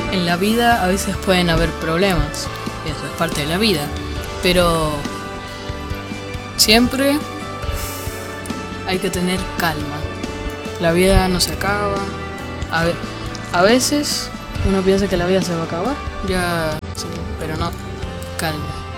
En la vida a veces pueden haber problemas, eso es parte de la vida, pero siempre hay que tener calma. La vida no se acaba. A veces uno piensa que la vida se va a acabar, ya, sí, pero no, calma.